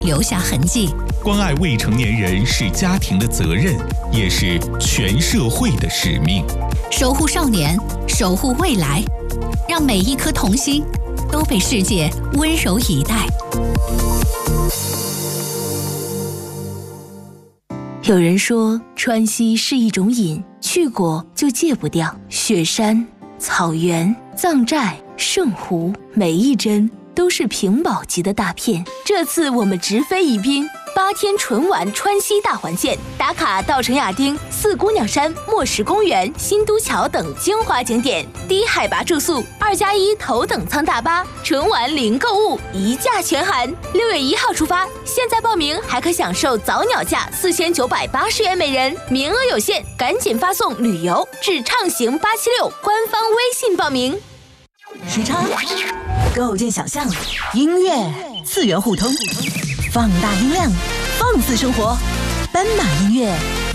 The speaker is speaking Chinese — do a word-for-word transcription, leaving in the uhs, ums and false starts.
留下痕迹。 关爱未成年人是家庭的责任，也是全社会的使命。 守护少年，守护未来，让每一颗童心都被世界温柔以待。 有人说，川西是一种瘾，去过就戒不掉。雪山、草原、藏寨、圣湖，每一帧都是屏保级的大片。这次我们直飞宜宾，八天纯玩川西大环线，打卡稻城亚丁、四姑娘山、墨石公园、新都桥等精华景点，低海拔住宿，二加一头等舱大巴，纯玩零购物，一价全含。六月一号出发，现在报名还可享受早鸟价四千九百八十元每人，名额有限，赶紧发送旅游至畅行八七六官方微信报名。 时差构建想象，音乐次元互通，放大音量，放肆生活，奔马音乐